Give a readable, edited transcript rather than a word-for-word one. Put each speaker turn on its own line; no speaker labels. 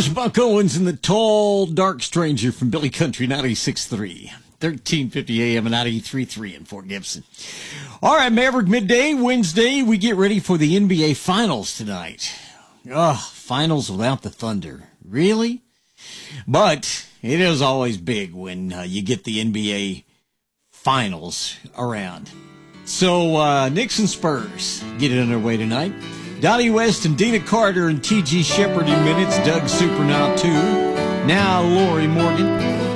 There's Buck Owens and the Tall Dark Stranger from Billy Country 96.3. 1350 AM and 93.3 in Fort Gibson. All right, Maverick Midday, Wednesday, we get ready for the NBA Finals tonight. Finals without the Thunder. Really? But it is always big when you get the NBA Finals around. So, Knicks and Spurs get it underway tonight. Donnie West and Dina Carter and T.G. Shepard in minutes. Doug Super now, too. Now, Lori Morgan.